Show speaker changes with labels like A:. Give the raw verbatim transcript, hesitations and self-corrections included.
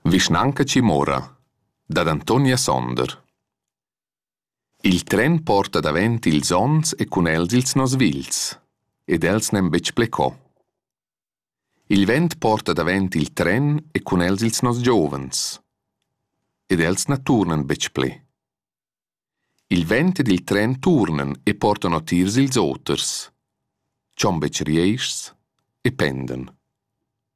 A: Vishnanca Cimora, da Antonia Sonder. Il tren porta davanti ils ons e cun els ils nos vils, ed els nem bec plecò. Il vent porta davanti il tren e cun els ils nos giovens, ed els na turnan bec ple. Il vent ed il tren turnan e portano tirs ils oters, cion bec rieischs e penden.